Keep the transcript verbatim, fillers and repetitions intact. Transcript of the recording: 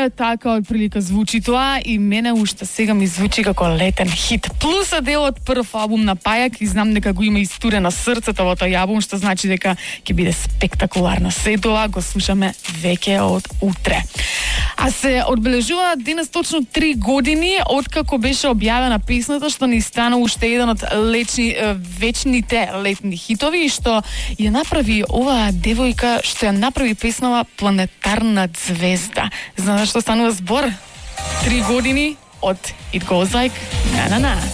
така отприлика звучи тоа и мене уште сега ми звучи како летен хит. Плюс е дел од прв албум на Пајак и знам дека го има истурено срцето во тој албум, што значи дека ќе биде спектакуларна. Се тоа го слушаме веќе од утре. А се одбележува денес точно три години откако беше објавена песната што ни стана уште еден од лечни, вечните летни хитови и што ја направи оваа девојка што ја направи песнава Планетарна звезда. Знаеш што станува збор? Три години од It Goes Like Na Na Na.